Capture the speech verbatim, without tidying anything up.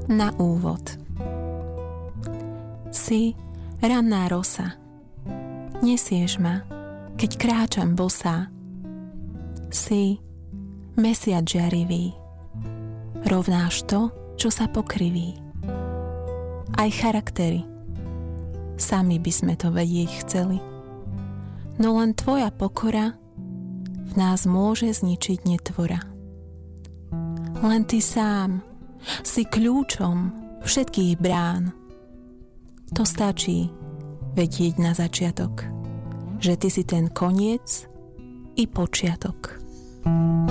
Na úvod. Si ranná rosa. Nesieš ma, keď kráčam bosá. Si mesiac žiarivý. Rovnáš to, čo sa pokriví. Aj charaktery. Sami by sme to vedieť chceli. No len tvoja pokora v nás môže zničiť netvora. Len ty sám si kľúčom všetkých brán. To stačí vedieť na začiatok, že ty si ten koniec i počiatok.